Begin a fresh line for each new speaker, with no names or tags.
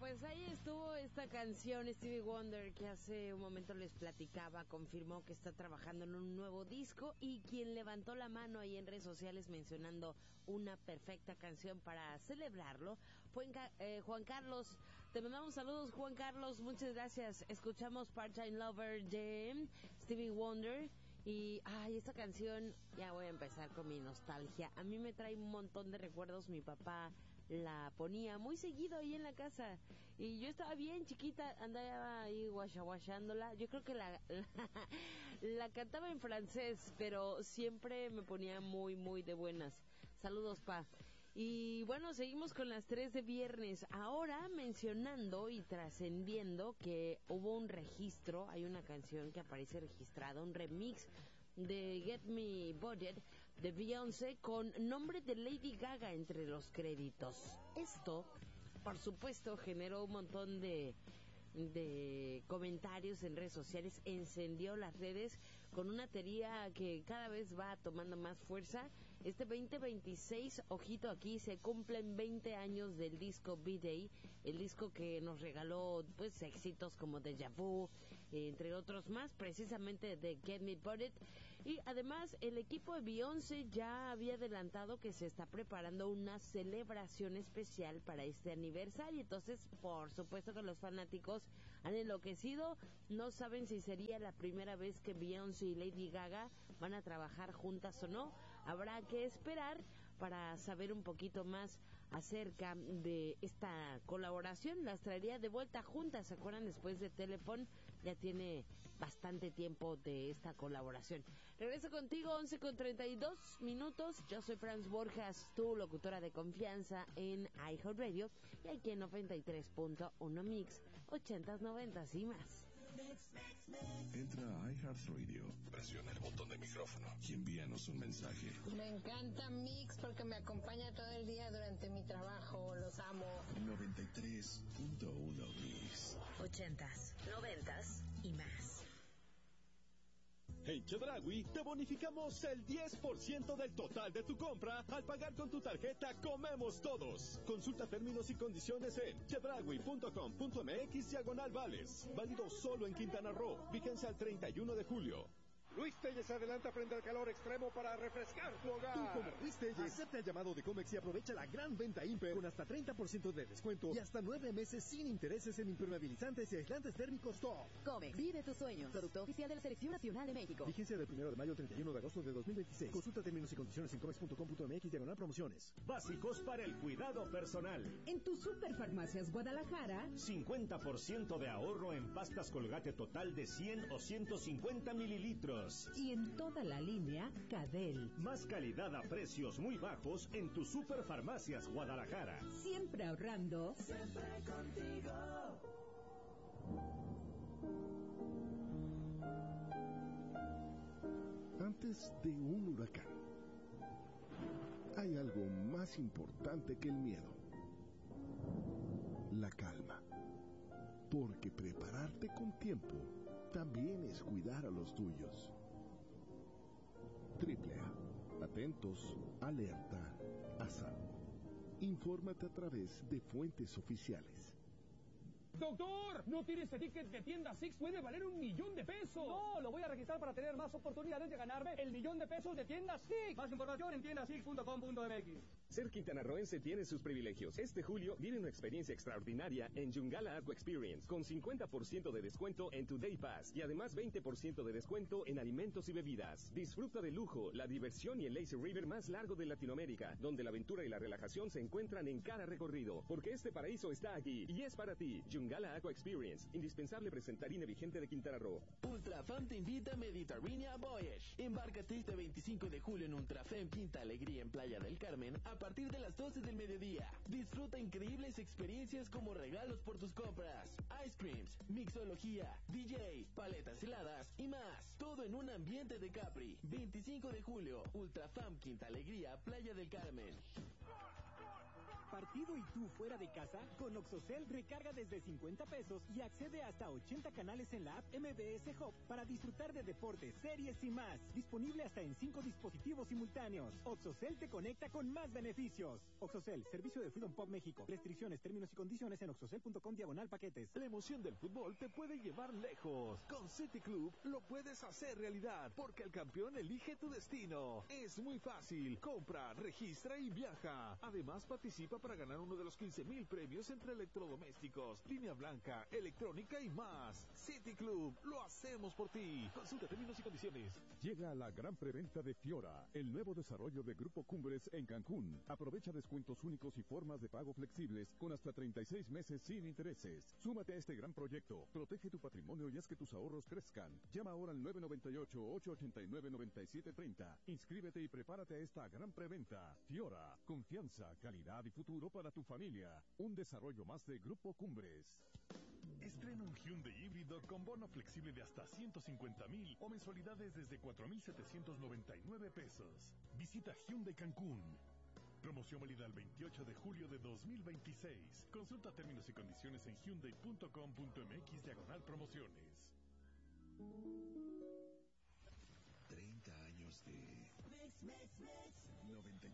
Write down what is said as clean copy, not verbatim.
pues ahí estuvo esta canción Stevie Wonder que hace un momento les platicaba, confirmó que está trabajando en un nuevo disco y quien levantó la mano ahí en redes sociales mencionando una perfecta canción para celebrarlo fue Juan Carlos. Te mandamos saludos, Juan Carlos, muchas gracias. Escuchamos Part-Time Lover de Stevie Wonder. Y, esta canción, ya voy a empezar con mi nostalgia. A mí me trae un montón de recuerdos. Mi papá la ponía muy seguido ahí en la casa. Y yo estaba bien chiquita, andaba ahí guachándola. Yo creo que la cantaba en francés, pero siempre me ponía muy, muy de buenas. Saludos, pa. Y bueno, seguimos con las 3 de viernes. Ahora mencionando y trascendiendo que hubo un registro, hay una canción que aparece registrada, un remix de Get Me Bodied de Beyoncé con nombre de Lady Gaga entre los créditos. Esto, por supuesto, generó un montón de comentarios en redes sociales, encendió las redes con una teoría que cada vez va tomando más fuerza. Este 2026, ojito aquí, se cumplen 20 años del disco B-Day, el disco que nos regaló pues éxitos como Deja Vu, entre otros más, precisamente de Get Me Bodied. Y además el equipo de Beyoncé ya había adelantado que se está preparando una celebración especial para este aniversario. Entonces, por supuesto que los fanáticos han enloquecido, no saben si sería la primera vez que Beyoncé y Lady Gaga van a trabajar juntas o no. Habrá que esperar para saber un poquito más acerca de esta colaboración. Las traería de vuelta juntas, ¿se acuerdan? Después de Telephone, ya tiene bastante tiempo de esta colaboración. Regreso contigo, 11:32. Yo soy Franz Borjas, tu locutora de confianza en iHeartRadio y aquí en 93.1 Mix, 80s, 90s y más.
Entra a iHeartRadio, presiona el botón de micrófono y envíanos un mensaje.
Me encanta Mix porque me acompaña todo el día durante mi trabajo, los amo.
93.1 Mix.
80s, 90s y más.
En Chedraui te bonificamos el 10% del total de tu compra al pagar con tu tarjeta Comemos Todos. Consulta términos y condiciones en chedraui.com.mx/vales. Válido solo en Quintana Roo. Vigencia al 31 de julio.
Luis Telles se adelanta frente al calor extremo para refrescar tu hogar.
Tú, como Luis Telles, acepta el llamado de Comex y aprovecha la gran venta Imper con hasta 30% de descuento y hasta 9 meses sin intereses en impermeabilizantes y aislantes térmicos top.
Comex, vive tus sueños. Producto oficial de la Selección Nacional de México.
Vigencia del 1 de mayo al 31 de agosto de 2026. Consulta términos y condiciones en comex.com.mx/promociones.
Básicos para el cuidado personal.
En tu Superfarmacias Guadalajara,
50% de ahorro en pastas Colgate total de 100 o 150 mililitros.
Y en toda la línea, Cadel.
Más calidad a precios muy bajos en tu Superfarmacias Guadalajara.
Siempre ahorrando.
Siempre contigo.
Antes de un huracán, hay algo más importante que el miedo: la calma. Porque prepararte con tiempo también es cuidar a los tuyos. AAA. Atentos, alerta, a salvo. Infórmate a través de fuentes oficiales.
¡Doctor! ¿No tiene ese ticket de tienda Six? ¡Puede valer $1,000,000!
No, lo voy a registrar para tener más oportunidades de ganarme el $1,000,000 de tienda Six. Más información en tiendasix.com.mx.
Ser quintanarroense tiene sus privilegios. Este julio vive una experiencia extraordinaria en Yungala Aqua Experience, con 50% de descuento en tu Day Pass y además 20% de descuento en alimentos y bebidas. Disfruta del lujo, la diversión y el lazy river más largo de Latinoamérica, donde la aventura y la relajación se encuentran en cada recorrido, porque este paraíso está aquí y es para ti. Yungala Aqua Experience, indispensable presentarine vigente de Quintana Roo.
Ultrafam te invita a Mediterranean Voyage. Embárcate este 25 de julio en Ultrafam Quinta Alegría en Playa del Carmen a partir de las 12 del mediodía. Disfruta increíbles experiencias como regalos por tus compras, ice creams, mixología, DJ, paletas heladas y más. Todo en un ambiente de Capri. 25 de julio, Ultrafam Quinta Alegría, Playa del Carmen.
partido y tú fuera de casa, con Oxocel recarga desde 50 pesos y accede hasta 80 canales en la app MBS Hub para disfrutar de deportes, series y más. Disponible hasta en 5 dispositivos simultáneos. Oxocel te conecta con más beneficios. Oxocel, servicio de Freedom Pop México. Restricciones, términos y condiciones en oxocel.com/paquetes.
La emoción del fútbol te puede llevar lejos. Con City Club lo puedes hacer realidad, porque el campeón elige tu destino. Es muy fácil. Compra, registra y viaja. Además, participa para ganar uno de los 15,000 premios entre electrodomésticos, línea blanca, electrónica y más. City Club, lo hacemos por ti. Consulta términos y condiciones.
Llega la gran preventa de Fiora, el nuevo desarrollo de Grupo Cumbres en Cancún. Aprovecha descuentos únicos y formas de pago flexibles con hasta 36 meses sin intereses. Súmate a este gran proyecto. Protege tu patrimonio y haz que tus ahorros crezcan. Llama ahora al 998-889-9730. Inscríbete y prepárate a esta gran preventa. Fiora, confianza, calidad y futuro para tu familia. Un desarrollo más de Grupo Cumbres.
Estrena un Hyundai híbrido con bono flexible de hasta 150,000 o mensualidades desde 4,799 pesos. Visita Hyundai Cancún. Promoción válida el 28 de julio de 2026. Consulta términos y condiciones en hyundai.com.mx/promociones.
30 años de 99.9